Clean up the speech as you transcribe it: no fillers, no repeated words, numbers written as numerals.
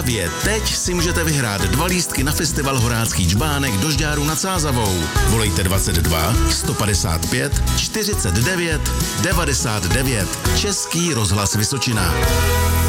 Právě teď si můžete vyhrát 2 lístky na festival Horácký džbánek do Žďáru nad Sázavou. Volejte 22 155 49 99. Český rozhlas Vysočina.